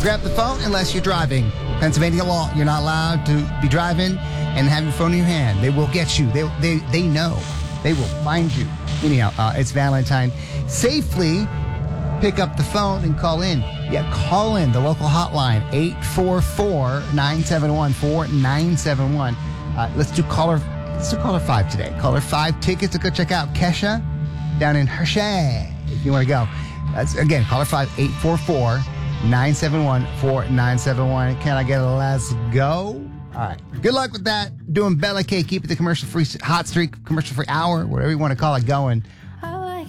grab the phone unless you're driving. Pennsylvania law, you're not allowed to be driving and have your phone in your hand. They will get you. They know. They will find you. Anyhow, it's Valentine. Safely pick up the phone and call in. Yeah, call in the local hotline, 844-971-4971. Let's do caller 5 today. Caller 5 tickets to go check out Kesha down in Hershey if you want to go. That's again, caller 5, 844-971-4971. Can I get a let's go? All right. Good luck with that. Doing Bella K. Keep it the commercial-free hot streak, commercial-free hour, whatever you want to call it, going.